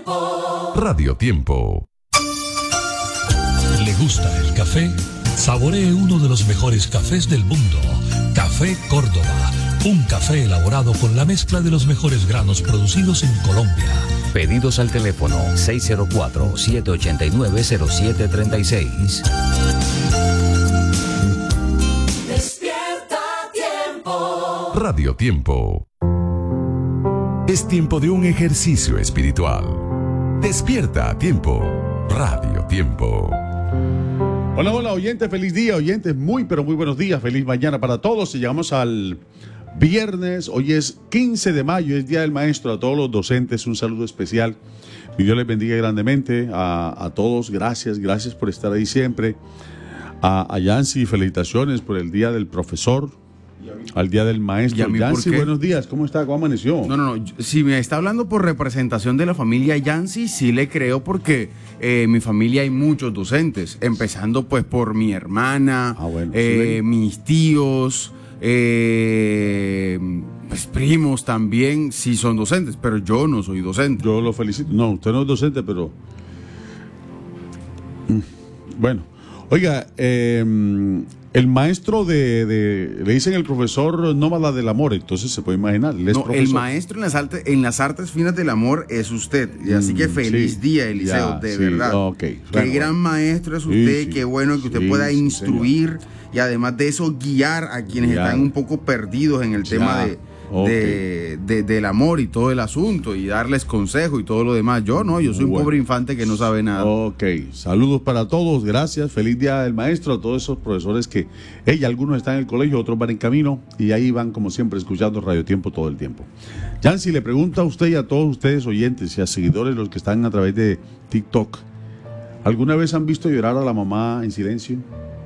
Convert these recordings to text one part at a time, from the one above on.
Radio Tiempo. ¿Le gusta el café? Saboree uno de los mejores cafés del mundo. Café Córdoba. Un café elaborado con la mezcla de los mejores granos producidos en Colombia. Pedidos al teléfono 604-789-0736. Despierta Tiempo. Radio Tiempo. Es tiempo de un ejercicio espiritual. Despierta a Tiempo. Radio Tiempo. Hola, hola, oyentes, feliz día, oyentes, muy, pero muy buenos días, feliz mañana para todos. Y llegamos al viernes, hoy es 15 de mayo, es Día del Maestro. A todos los docentes, un saludo especial. Y Dios les bendiga grandemente a todos, gracias por estar ahí siempre. A Yancy, felicitaciones por el Día del Profesor. Al Día del Maestro. Yancy, buenos días, ¿cómo está? ¿Cómo amaneció? No, si me está hablando por representación de la familia Yancy, sí le creo porque en mi familia hay muchos docentes, empezando pues por mi hermana, mis tíos, pues primos también, sí son docentes, pero yo no soy docente. Yo lo felicito. No, usted no es docente, pero... Bueno, oiga, el maestro le dicen el profesor nómada del amor, entonces se puede imaginar. El maestro en las artes finas del amor es usted. Y así que feliz día, Eliseo, verdad. Okay. Qué gran maestro es usted, qué bueno que usted pueda instruir y además de eso guiar a quienes están un poco perdidos en el tema del amor y todo el asunto y darles consejo y todo lo demás. Yo soy un pobre infante que no sabe nada. Ok, saludos para todos, gracias, feliz Día del Maestro a todos esos profesores que algunos están en el colegio, otros van en camino y ahí van como siempre escuchando Radio Tiempo todo el tiempo. Yancy, le pregunta a usted y a todos ustedes oyentes y a seguidores, los que están a través de TikTok, ¿alguna vez han visto llorar a la mamá en silencio?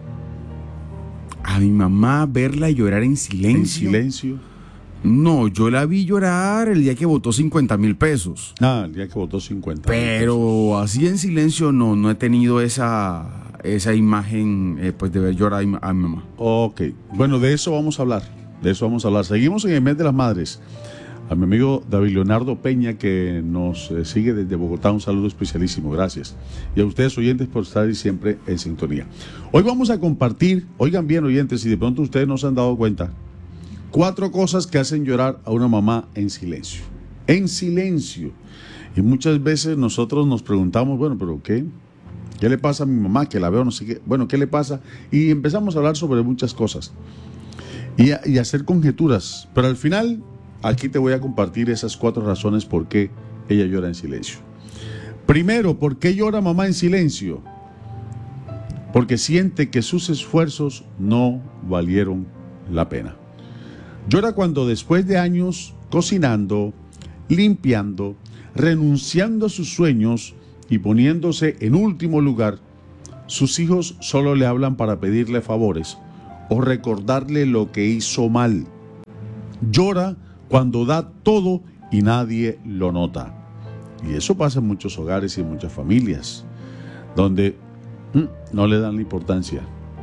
A mi mamá verla llorar en silencio. ¿En silencio? No, yo la vi llorar el día que votó 50,000 pesos. El día que votó 50,000 Pero así en silencio no he tenido esa imagen pues de ver llorar a mi mamá. Ok, bueno, de eso vamos a hablar. Seguimos en el mes de las madres. A mi amigo David Leonardo Peña, que nos sigue desde Bogotá, un saludo especialísimo, gracias. Y a ustedes oyentes por estar ahí siempre en sintonía. Hoy vamos a compartir, oigan bien oyentes, si de pronto ustedes no se han dado cuenta, 4 cosas que hacen llorar a una mamá en silencio. En silencio. Y muchas veces nosotros nos preguntamos, bueno, pero ¿qué le pasa a mi mamá? Que la veo, no sé qué. Bueno, ¿qué le pasa? Y empezamos a hablar sobre muchas cosas. Y hacer conjeturas. Pero al final, aquí te voy a compartir esas 4 razones por qué ella llora en silencio. Primero, ¿por qué llora mamá en silencio? Porque siente que sus esfuerzos no valieron la pena. Llora cuando después de años cocinando, limpiando, renunciando a sus sueños y poniéndose en último lugar, sus hijos solo le hablan para pedirle favores o recordarle lo que hizo mal. Llora cuando da todo y nadie lo nota. Y eso pasa en muchos hogares y en muchas familias, donde no le dan la importancia.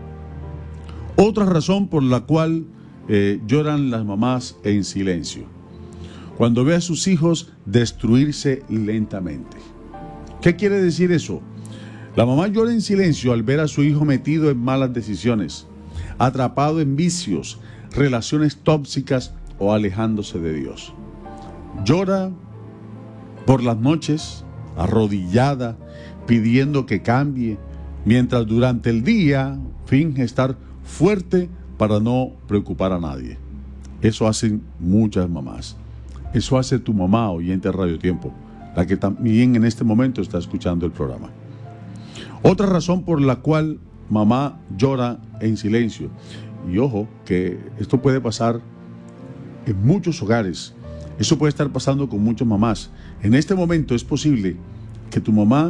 Otra razón por la cual lloran las mamás en silencio, cuando ve a sus hijos destruirse lentamente. ¿Qué quiere decir eso? La mamá llora en silencio al ver a su hijo metido en malas decisiones, atrapado en vicios, relaciones tóxicas o alejándose de Dios. Llora por las noches, arrodillada, pidiendo que cambie, mientras durante el día finge estar fuerte para no preocupar a nadie. Eso hacen muchas mamás. Eso hace tu mamá, oyente de Radio Tiempo, la que también en este momento está escuchando el programa. Otra razón por la cual mamá llora en silencio, y ojo, que esto puede pasar en muchos hogares, eso puede estar pasando con muchas mamás. En este momento es posible que tu mamá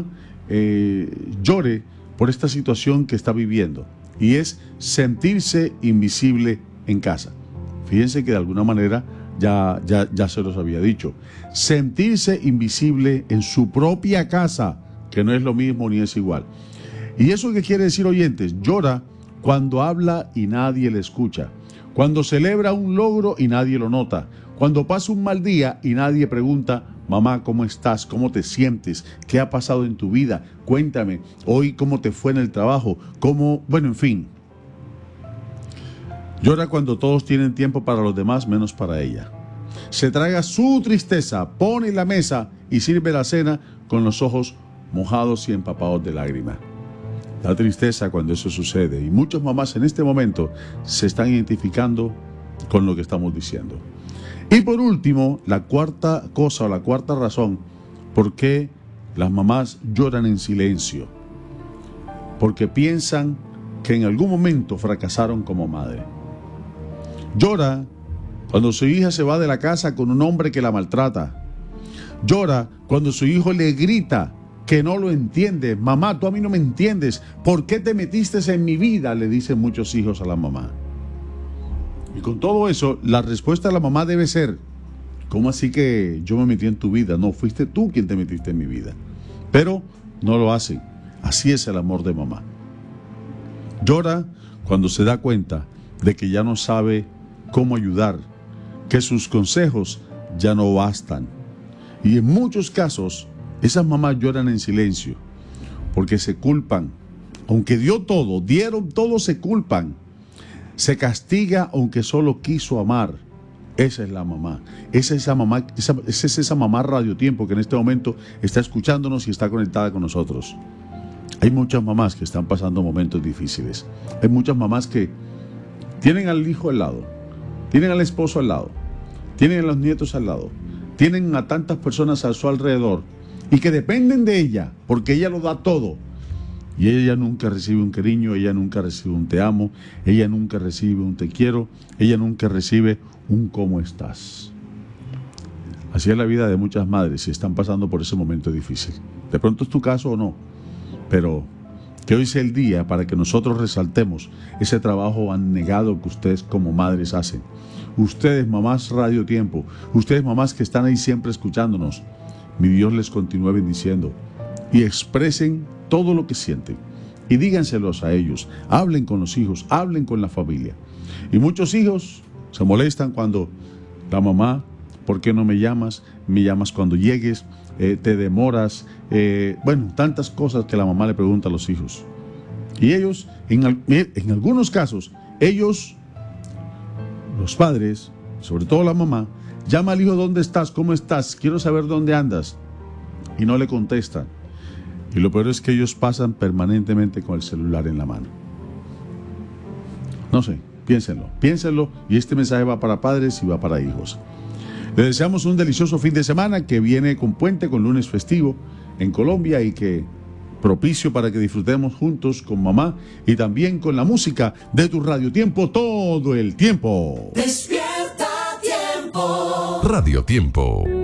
llore por esta situación que está viviendo, y es sentirse invisible en casa. Fíjense que de alguna manera ya se los había dicho. Sentirse invisible en su propia casa, que no es lo mismo ni es igual. ¿Y eso qué quiere decir, oyentes? Llora cuando habla y nadie le escucha, cuando celebra un logro y nadie lo nota, cuando pasa un mal día y nadie pregunta mamá, ¿cómo estás? ¿Cómo te sientes? ¿Qué ha pasado en tu vida? Cuéntame, hoy cómo te fue en el trabajo, bueno, en fin. Llora cuando todos tienen tiempo para los demás, menos para ella. Se traga su tristeza, pone en la mesa y sirve la cena con los ojos mojados y empapados de lágrimas. Da tristeza cuando eso sucede, y muchas mamás en este momento se están identificando con lo que estamos diciendo. Y por último, la cuarta cosa o la cuarta razón por qué las mamás lloran en silencio. Porque piensan que en algún momento fracasaron como madre. Llora cuando su hija se va de la casa con un hombre que la maltrata. Llora cuando su hijo le grita que no lo entiende. Mamá, tú a mí no me entiendes. ¿Por qué te metiste en mi vida?, le dicen muchos hijos a la mamá. Y con todo eso, la respuesta de la mamá debe ser: ¿cómo así que yo me metí en tu vida? No, fuiste tú quien te metiste en mi vida. Pero no lo hacen. Así es el amor de mamá. Llora cuando se da cuenta de que ya no sabe cómo ayudar, que sus consejos ya no bastan. Y en muchos casos, esas mamás lloran en silencio porque se culpan. Aunque dieron todo, se culpan. Se castiga aunque solo quiso amar. Esa es la mamá. Esa es esa mamá Radio Tiempo que en este momento está escuchándonos y está conectada con nosotros. Hay muchas mamás que están pasando momentos difíciles. Hay muchas mamás que tienen al hijo al lado, tienen al esposo al lado, tienen a los nietos al lado, tienen a tantas personas a su alrededor y que dependen de ella porque ella lo da todo. Y ella nunca recibe un cariño, ella nunca recibe un te amo, ella nunca recibe un te quiero, ella nunca recibe un cómo estás. Así es la vida de muchas madres y están pasando por ese momento difícil. De pronto es tu caso o no, pero que hoy sea el día para que nosotros resaltemos ese trabajo abnegado que ustedes como madres hacen. Ustedes, mamás Radio Tiempo, ustedes, mamás que están ahí siempre escuchándonos, mi Dios les continúe bendiciendo y expresen todo lo que sienten y díganselos a ellos. Hablen con los hijos, hablen con la familia. Y muchos hijos se molestan cuando la mamá: ¿por qué no me llamas? Me llamas cuando llegues, te demoras, tantas cosas que la mamá le pregunta a los hijos. Y ellos, en algunos casos, los padres, sobre todo la mamá, llama al hijo: ¿dónde estás? ¿Cómo estás? Quiero saber dónde andas. Y no le contestan. Y lo peor es que ellos pasan permanentemente con el celular en la mano. No sé, piénsenlo, y este mensaje va para padres y va para hijos. Les deseamos un delicioso fin de semana que viene con puente, con lunes festivo en Colombia, y que propicio para que disfrutemos juntos con mamá y también con la música de tu Radio Tiempo todo el tiempo. Despierta Tiempo. Radio Tiempo.